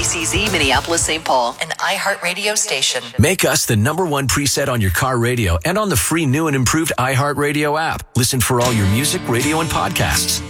KCZ, Minneapolis, St. Paul, an iHeartRadio station. Make us the #1 preset on your car radio and on the free new and improved iHeartRadio app. Listen for all your music, radio, and podcasts.